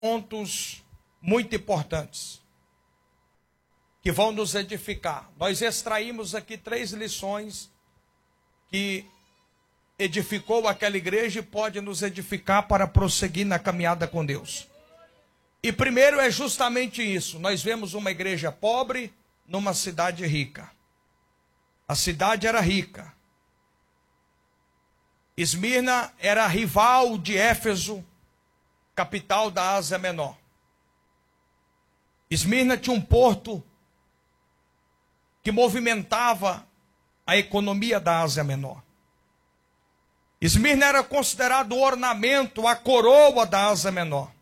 pontos muito importantes que vão nos edificar. Nós extraímos aqui 3 lições que edificou aquela igreja e pode nos edificar para prosseguir na caminhada com Deus. E primeiro é justamente isso. Nós vemos uma igreja pobre numa cidade rica. A cidade era rica. Esmirna era rival de Éfeso, capital da Ásia Menor. Esmirna tinha um porto que movimentava a economia da Ásia Menor. Esmirna era considerado o ornamento, a coroa da Ásia Menor.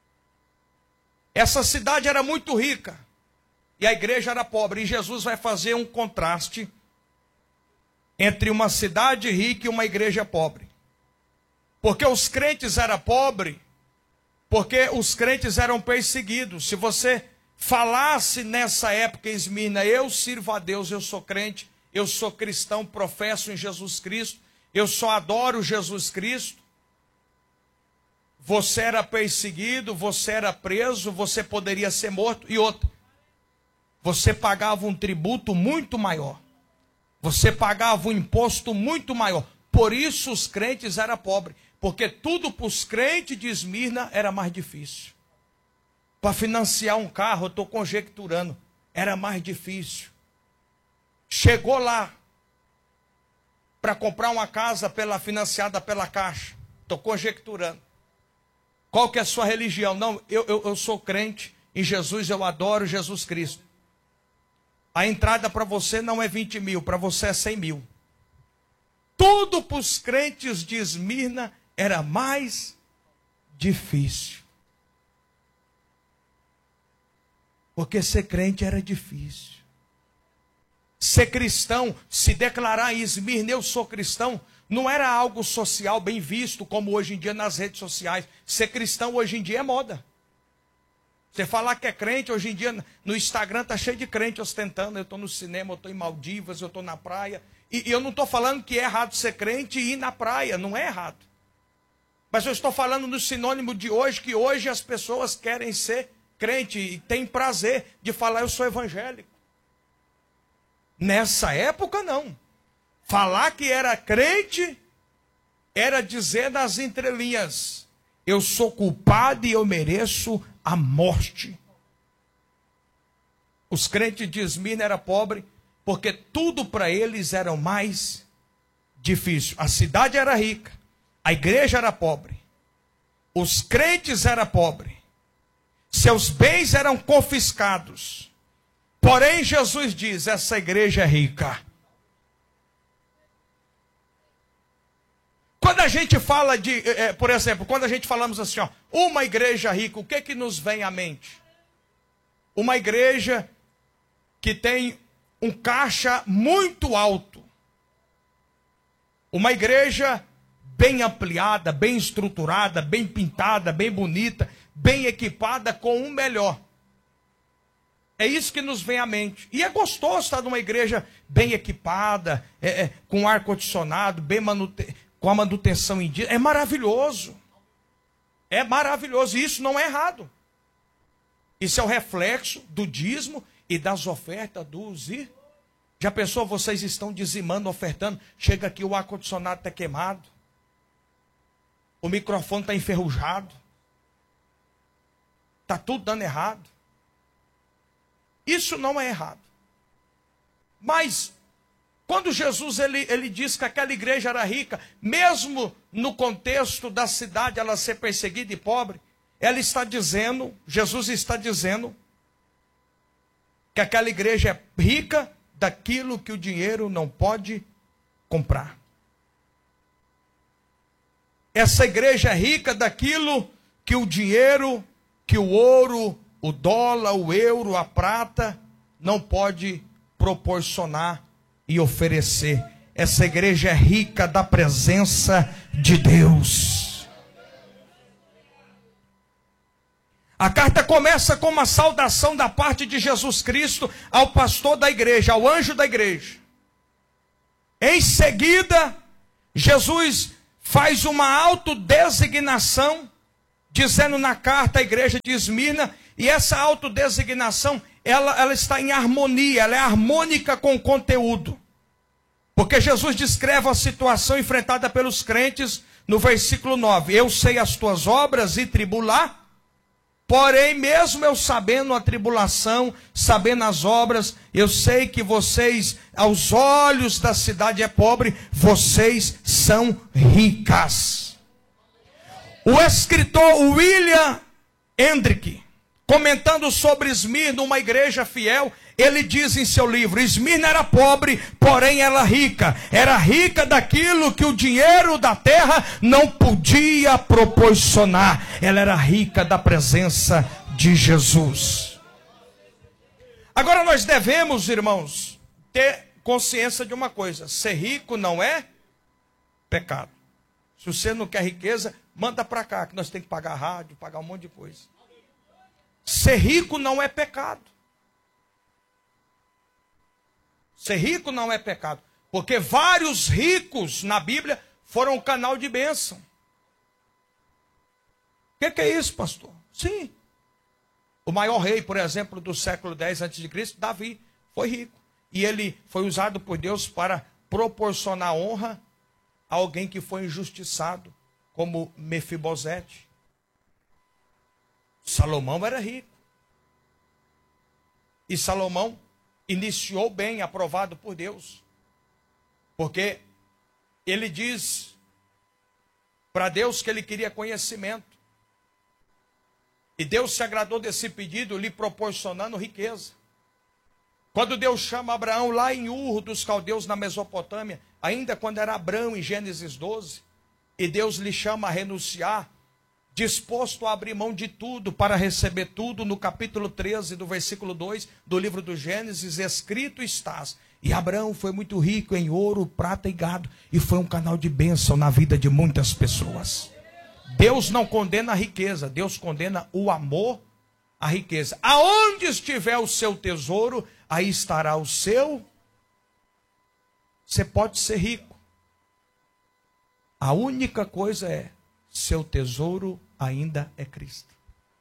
Essa cidade era muito rica e a igreja era pobre. E Jesus vai fazer um contraste entre uma cidade rica e uma igreja pobre. Porque os crentes eram pobres, porque os crentes eram perseguidos. Se você falasse nessa época em Esmirna, eu sirvo a Deus, eu sou crente, eu sou cristão, professo em Jesus Cristo, eu só adoro Jesus Cristo, você era perseguido, você era preso, você poderia ser morto. E outra, você pagava um tributo muito maior, você pagava um imposto muito maior. Por isso os crentes eram pobres, porque tudo para os crentes de Esmirna era mais difícil. Para financiar um carro, eu estou conjecturando, era mais difícil. Chegou lá para comprar uma casa financiada pela Caixa, estou conjecturando. Qual que é a sua religião? Não, eu sou crente em Jesus, eu adoro Jesus Cristo. A entrada para você não é 20 mil, para você é 100 mil. Tudo para os crentes de Esmirna era mais difícil. Porque ser crente era difícil. Ser cristão, se declarar em Esmirna, eu sou cristão, não era algo social bem visto, como hoje em dia nas redes sociais. Ser cristão hoje em dia é moda. Você falar que é crente, hoje em dia no Instagram está cheio de crente ostentando. Eu estou no cinema, eu estou em Maldivas, eu estou na praia. E eu não estou falando que é errado ser crente e ir na praia, não é errado. Mas eu estou falando no sinônimo de hoje, que hoje as pessoas querem ser crente e têm prazer de falar, eu sou evangélico. Nessa época, não. Falar que era crente era dizer nas entrelinhas, eu sou culpado e eu mereço a morte. Os crentes de Esmirna eram pobres, porque tudo para eles era mais difícil. A cidade era rica, a igreja era pobre, os crentes eram pobres, seus bens eram confiscados. Porém, Jesus diz, essa igreja é rica. Quando a gente fala de, por exemplo, quando a gente falamos assim, ó, uma igreja rica, o que nos vem à mente? Uma igreja que tem um caixa muito alto. Uma igreja bem ampliada, bem estruturada, bem pintada, bem bonita, bem equipada com o melhor. É isso que nos vem à mente. E é gostoso estar numa igreja bem equipada, com ar-condicionado, com a manutenção em dia. É maravilhoso. É maravilhoso. E isso não é errado. Isso é o reflexo do dízimo e das ofertas dos irmãos. Já pensou, vocês estão dizimando, ofertando, chega aqui o ar-condicionado está queimado, o microfone está enferrujado, está tudo dando errado. Isso não é errado. Mas, quando Jesus ele diz que aquela igreja era rica, mesmo no contexto da cidade ela ser perseguida e pobre, Jesus está dizendo que aquela igreja é rica daquilo que o dinheiro não pode comprar. Essa igreja é rica daquilo que o dinheiro, que o ouro, o dólar, o euro, a prata não pode proporcionar e oferecer. Essa igreja é rica da presença de Deus. A carta começa com uma saudação da parte de Jesus Cristo ao pastor da igreja, ao anjo da igreja. Em seguida, Jesus faz uma autodesignação dizendo na carta à igreja de Esmirna, e essa autodesignação, ela está em harmonia, ela é harmônica com o conteúdo. Porque Jesus descreve a situação enfrentada pelos crentes no versículo 9. Eu sei as tuas obras e tribular, porém mesmo eu sabendo a tribulação, sabendo as obras, eu sei que vocês, aos olhos da cidade é pobre, vocês são ricas. O escritor William Hendrick, comentando sobre Esmirna, uma igreja fiel, ele diz em seu livro: Esmirna era pobre, porém ela era rica daquilo que o dinheiro da terra não podia proporcionar. Ela era rica da presença de Jesus. Agora nós devemos, irmãos, ter consciência de uma coisa: ser rico não é pecado. Se você não quer riqueza, manda para cá, que nós temos que pagar rádio, pagar um monte de coisa. Ser rico não é pecado. Ser rico não é pecado. Porque vários ricos na Bíblia foram um canal de bênção. O que é isso, pastor? Sim. O maior rei, por exemplo, do século X a.C., Davi, foi rico. E ele foi usado por Deus para proporcionar honra a alguém que foi injustiçado, como Mefibosete. Salomão era rico. E Salomão iniciou bem, aprovado por Deus. Porque ele diz para Deus que ele queria conhecimento. E Deus se agradou desse pedido, lhe proporcionando riqueza. Quando Deus chama Abraão lá em Ur dos Caldeus, na Mesopotâmia, ainda quando era Abraão, em Gênesis 12, e Deus lhe chama a renunciar, disposto a abrir mão de tudo para receber tudo, no capítulo 13 do versículo 2 do livro do Gênesis, escrito estás: e Abraão foi muito rico em ouro, prata e gado, e foi um canal de bênção na vida de muitas pessoas. Deus não condena a riqueza, Deus condena o amor à riqueza. Aonde estiver o seu tesouro, aí estará o seu. Você pode ser rico. A única coisa é: seu tesouro ainda é Cristo.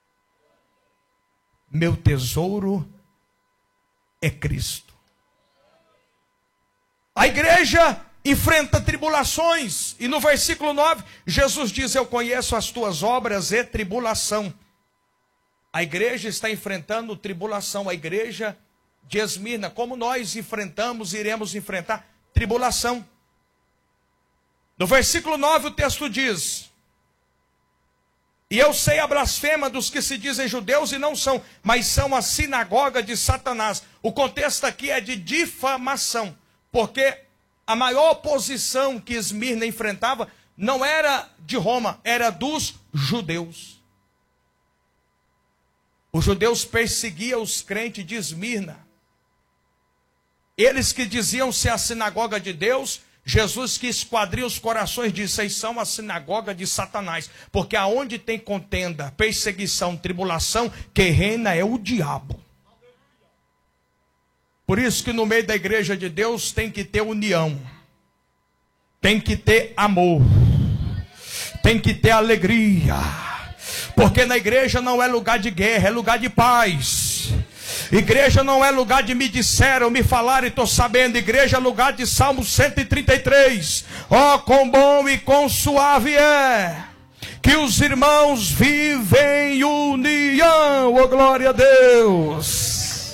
Meu tesouro é Cristo. A igreja enfrenta tribulações. E no versículo 9, Jesus diz: eu conheço as tuas obras e tribulação. A igreja está enfrentando tribulação. A igreja de Esmirna, como nós enfrentamos, iremos enfrentar tribulação. No versículo 9 o texto diz: e eu sei a blasfema dos que se dizem judeus e não são, mas são a sinagoga de Satanás. O contexto aqui é de difamação, porque a maior oposição que Esmirna enfrentava não era de Roma, era dos judeus. Os judeus perseguiam os crentes de Esmirna. Eles que diziam ser a sinagoga de Deus, Jesus que esquadria os corações disse: vocês são a sinagoga de Satanás. Porque aonde tem contenda, perseguição, tribulação, quem reina é o diabo. Por isso que no meio da igreja de Deus tem que ter união. Tem que ter amor. Tem que ter alegria. Porque na igreja não é lugar de guerra, é lugar de paz. Igreja não é lugar de me disseram, me falaram e estou sabendo. Igreja é lugar de Salmo 133. Ó, quão bom e quão suave é que os irmãos vivem em união. Ó, glória a Deus.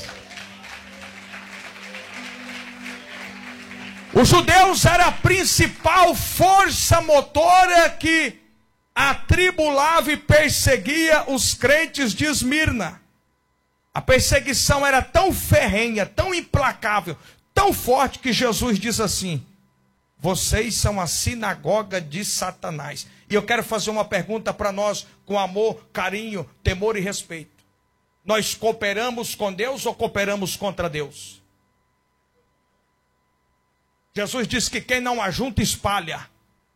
Os judeus eram a principal força motora que atribulava e perseguia os crentes de Esmirna. A perseguição era tão ferrenha, tão implacável, tão forte que Jesus diz assim: vocês são a sinagoga de Satanás. E eu quero fazer uma pergunta para nós, com amor, carinho, temor e respeito. Nós cooperamos com Deus ou cooperamos contra Deus? Jesus diz que quem não ajunta, espalha.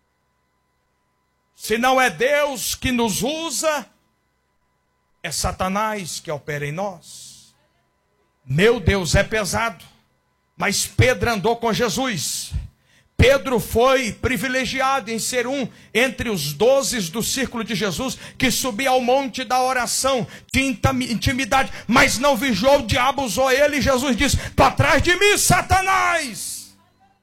Se não é Deus que nos usa, é Satanás que opera em nós. Meu Deus, é pesado. Mas Pedro andou com Jesus. Pedro foi privilegiado em ser um entre os 12 do círculo de Jesus, que subia ao monte da oração, tinha intimidade, mas não vigiou, o diabo usou ele, e Jesus disse: "Tu atrás de mim, Satanás."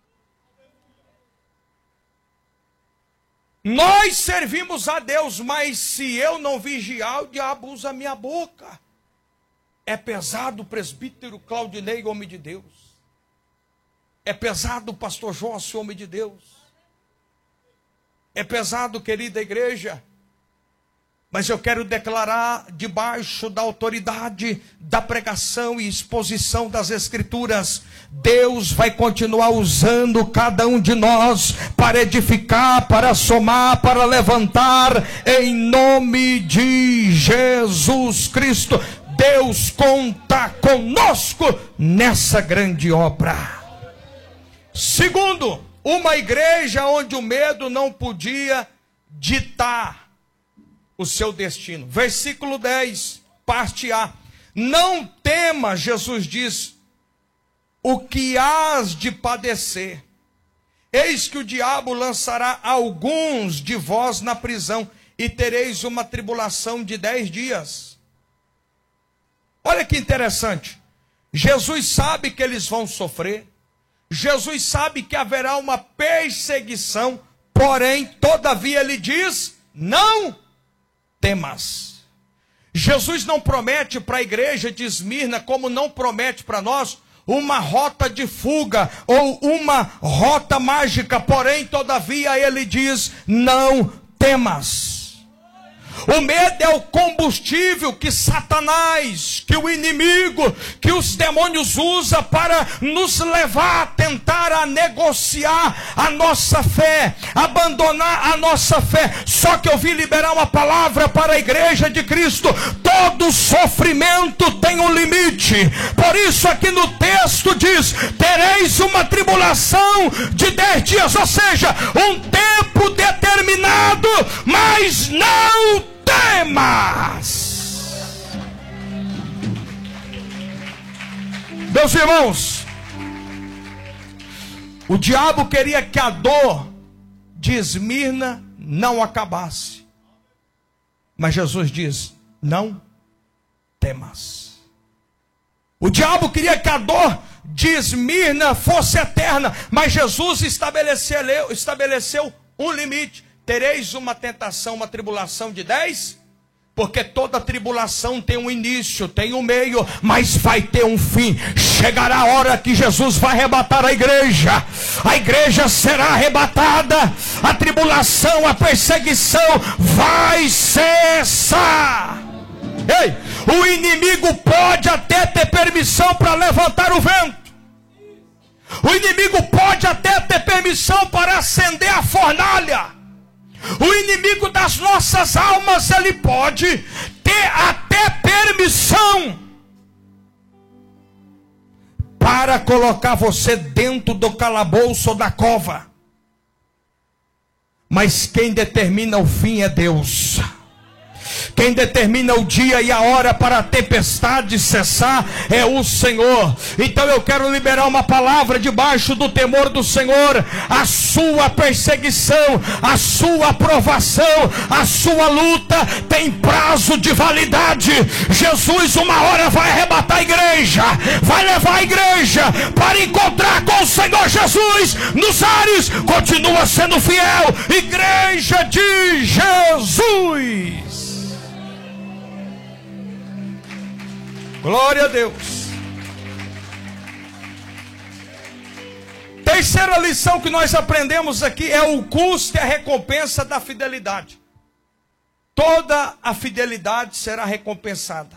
Nós servimos a Deus, mas se eu não vigiar, o diabo usa a minha boca. É pesado, presbítero Claudinei, homem de Deus. É pesado, pastor Jócio, homem de Deus. É pesado, querida igreja. Mas eu quero declarar, debaixo da autoridade da pregação e exposição das Escrituras, Deus vai continuar usando cada um de nós para edificar, para somar, para levantar, em nome de Jesus Cristo. Deus conta conosco nessa grande obra. Segundo, uma igreja onde o medo não podia ditar o seu destino. Versículo 10, parte A. Não temas, Jesus diz, o que hás de padecer. Eis que o diabo lançará alguns de vós na prisão, e tereis uma tribulação de 10 dias. Olha que interessante. Jesus sabe que eles vão sofrer. Jesus sabe que haverá uma perseguição, porém, todavia, ele diz: não temas. Jesus não promete para a igreja de Esmirna, como não promete para nós, uma rota de fuga ou uma rota mágica, porém, todavia, ele diz: não temas. O medo é o combustível que Satanás, que o inimigo, que os demônios usam para nos levar a tentar a negociar a nossa fé, abandonar a nossa fé. Só que eu vim liberar uma palavra para a igreja de Cristo: todo sofrimento tem um limite. Por isso aqui no texto diz: tereis uma tribulação de 10 dias, ou seja, um tempo determinado, mas não temas. Meus irmãos, o diabo queria que a dor de Esmirna não acabasse, mas Jesus diz: não temas. O diabo queria que a dor de Esmirna fosse eterna, mas Jesus estabeleceu um limite. Tereis uma tentação, uma tribulação de 10, porque toda tribulação tem um início, tem um meio, mas vai ter um fim. Chegará a hora que Jesus vai arrebatar a igreja será arrebatada, a tribulação, a perseguição vai cessar. Ei, o inimigo pode até ter permissão para levantar o vento, o inimigo pode até ter permissão para acender a fornalha. O inimigo das nossas almas, ele pode ter até permissão para colocar você dentro do calabouço ou da cova. Mas quem determina o fim é Deus. Quem determina o dia e a hora para a tempestade cessar é o Senhor. Então eu quero liberar uma palavra debaixo do temor do Senhor. A sua perseguição, a sua provação, a sua luta tem prazo de validade. Jesus uma hora vai arrebatar a igreja, vai levar a igreja para encontrar com o Senhor Jesus nos ares. Continua sendo fiel, igreja de Jesus. Glória a Deus. Terceira lição que nós aprendemos aqui é o custo e a recompensa da fidelidade. Toda a fidelidade será recompensada.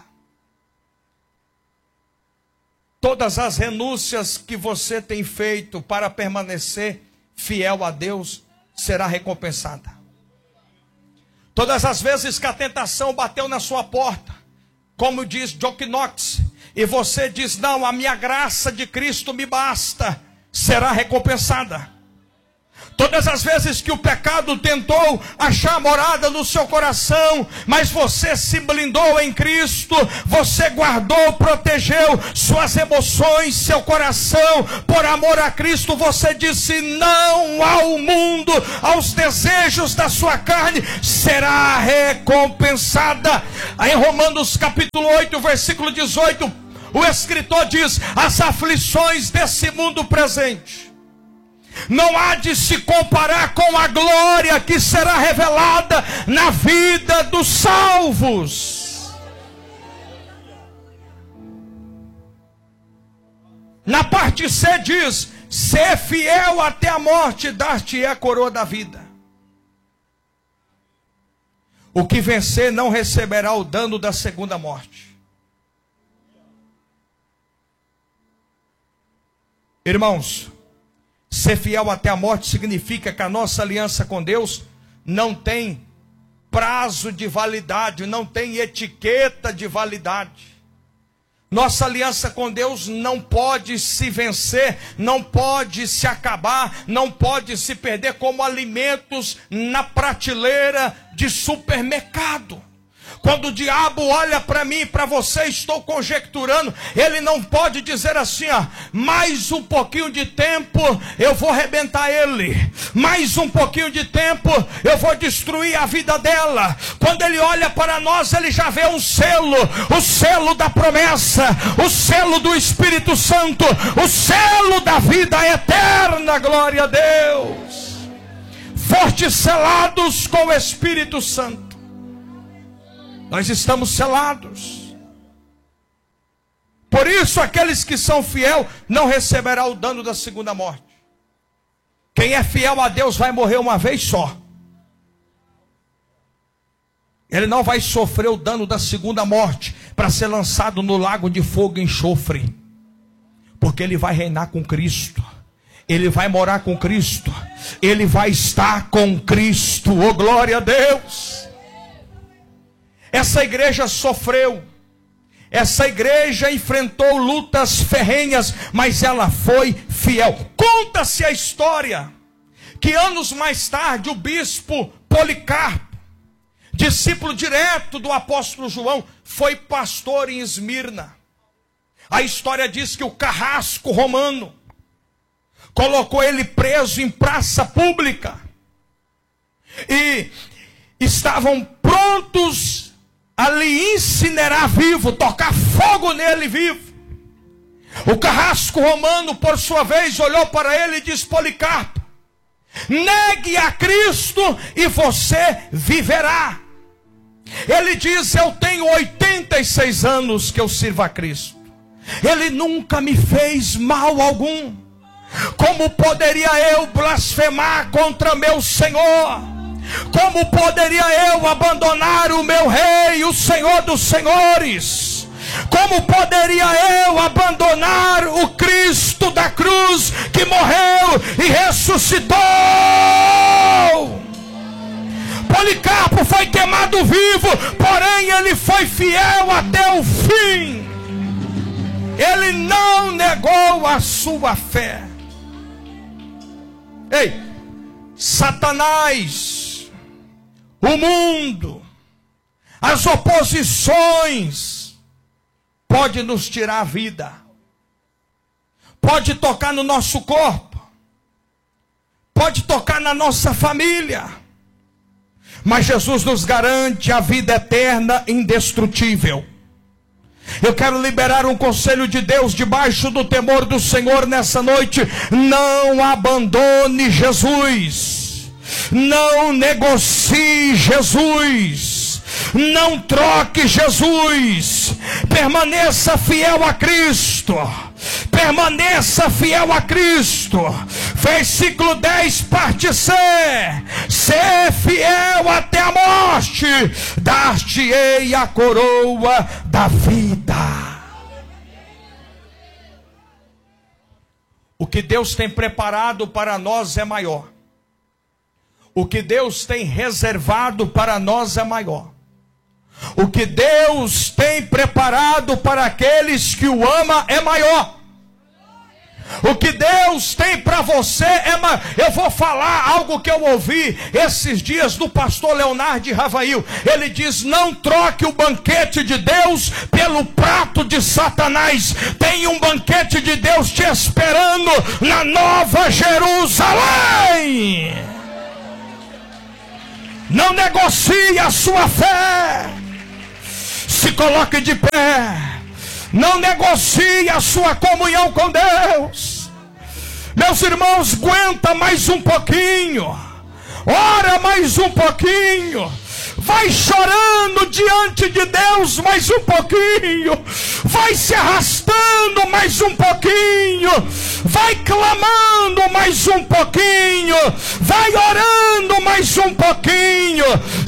Todas as renúncias que você tem feito para permanecer fiel a Deus será recompensada. Todas as vezes que a tentação bateu na sua porta, como diz John Knox, e você diz: não, a minha graça de Cristo me basta, será recompensada. Todas as vezes que o pecado tentou achar morada no seu coração, mas você se blindou em Cristo, você guardou, protegeu suas emoções, seu coração, por amor a Cristo, você disse não ao mundo, aos desejos da sua carne, será recompensada. Aí em Romanos capítulo 8, versículo 18, o escritor diz: as aflições desse mundo presente não há de se comparar com a glória que será revelada na vida dos salvos. Na parte C diz: ser fiel até a morte, dar-te a coroa da vida. O que vencer não receberá o dano da segunda morte. Irmãos, ser fiel até a morte significa que a nossa aliança com Deus não tem prazo de validade, não tem etiqueta de validade. Nossa aliança com Deus não pode se vencer, não pode se acabar, não pode se perder como alimentos na prateleira de supermercado. Quando o diabo olha para mim e para você, estou conjecturando, ele não pode dizer assim, ó, mais um pouquinho de tempo eu vou arrebentar ele, mais um pouquinho de tempo eu vou destruir a vida dela. Quando ele olha para nós, ele já vê um selo, o selo da promessa, o selo do Espírito Santo, o selo da vida eterna, glória a Deus. Fortes selados com o Espírito Santo. Nós estamos selados. Por isso aqueles que são fiel não receberão o dano da segunda morte. Quem é fiel a Deus vai morrer uma vez só. Ele não vai sofrer o dano da segunda morte para ser lançado no lago de fogo e enxofre. Porque ele vai reinar com Cristo. Ele vai morar com Cristo. Ele vai estar com Cristo. Oh, glória a Deus! Essa igreja sofreu, essa igreja enfrentou lutas ferrenhas, mas ela foi fiel. Conta-se a história que anos mais tarde o bispo Policarpo, discípulo direto do apóstolo João, foi pastor em Esmirna. A história diz que o carrasco romano colocou ele preso em praça pública e estavam prontos ali incinerar vivo, tocar fogo nele vivo. O carrasco romano, por sua vez, olhou para ele e disse: Policarpo, negue a Cristo e você viverá. Ele diz: eu tenho 86 anos que eu sirvo a Cristo. Ele nunca me fez mal algum. Como poderia eu blasfemar contra meu Senhor? Como poderia eu abandonar o meu rei, o Senhor dos senhores? Como poderia eu abandonar o Cristo da cruz que morreu e ressuscitou? Policarpo foi queimado vivo, porém ele foi fiel até o fim. Ele não negou a sua fé. Ei, Satanás, o mundo, as oposições, pode nos tirar a vida, pode tocar no nosso corpo, pode tocar na nossa família, mas Jesus nos garante a vida eterna indestrutível. Eu quero liberar um conselho de Deus debaixo do temor do Senhor nessa noite: não abandone Jesus. Não negocie Jesus, não troque Jesus, permaneça fiel a Cristo, permaneça fiel a Cristo. Versículo 10, parte C: ser fiel até a morte, dar-te-ei a coroa da vida. O que Deus tem preparado para nós é maior. O que Deus tem reservado para nós é maior. O que Deus tem preparado para aqueles que o amam é maior. O que Deus tem para você eu vou falar algo que eu ouvi esses dias do pastor Leonardo de Ravail. Ele diz: não troque o banquete de Deus pelo prato de Satanás. Tem um banquete de Deus te esperando na Nova Jerusalém. Não negocie a sua fé. Se coloque de pé. Não negocie a sua comunhão com Deus. Meus irmãos, aguenta mais um pouquinho. Ora mais um pouquinho. Vai chorando diante de Deus mais um pouquinho. Vai se arrastando mais um pouquinho. Vai clamando mais um pouquinho. Vai orando mais um pouquinho.